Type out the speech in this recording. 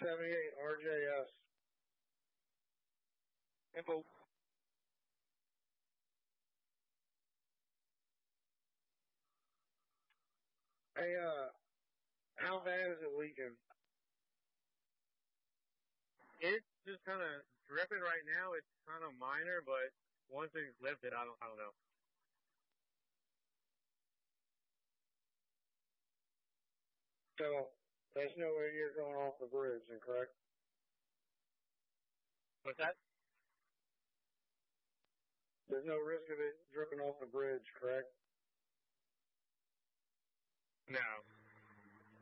78 RJS. Info. Hey, how bad is it leaking? It's just kind of dripping right now. It's kind of minor, but once it's lifted, I don't know. So there's no way you're going off the bridge, correct? What's that? There's no risk of it dripping off the bridge, correct? No,